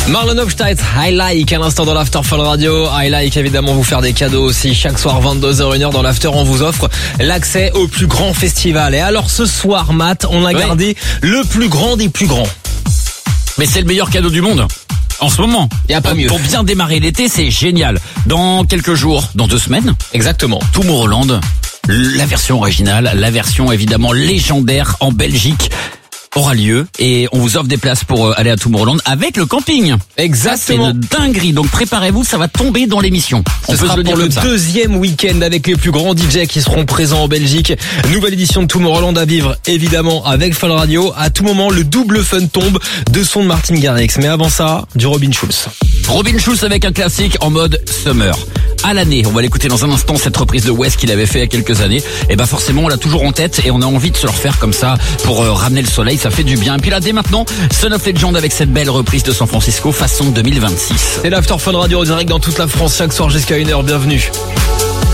Marlon Hofstadter, I Like, à l'instant dans l'After Fun Radio. I Like, évidemment, vous faire des cadeaux aussi. Chaque soir, 22h, 1h dans l'After, on vous offre l'accès au plus grand festival. Et alors, ce soir, Matt, on a gardé le plus grand des plus grands. Mais c'est le meilleur cadeau du monde. En ce moment. Il n'y a pas mieux. Pour bien démarrer l'été, c'est génial. Dans quelques jours, dans 2 semaines. Exactement. Tomorrowland, la version originale, la version évidemment légendaire en Belgique aura lieu et on vous offre des places pour aller à Tomorrowland avec le camping. Exactement. Ça, c'est une dinguerie, donc préparez-vous, ça va tomber dans l'émission. Ce sera pour le deuxième week-end avec les plus grands DJ qui seront présents en Belgique. Nouvelle édition de Tomorrowland à vivre évidemment avec Fun Radio. À tout moment, le double fun tombe de son de Martin Garrix. Mais avant ça, du Robin Schulz. Robin Schulz avec un classique en mode summer. À l'année, on va l'écouter dans un instant, cette reprise de West qu'il avait fait il y a quelques années. Et ben forcément, on l'a toujours en tête et on a envie de se le refaire comme ça pour ramener le soleil, ça fait du bien. Et puis là, dès maintenant, Son of Legend avec cette belle reprise de San Francisco façon 2026. C'est l'After Fun Radio en direct dans toute la France chaque soir jusqu'à 1h. Bienvenue.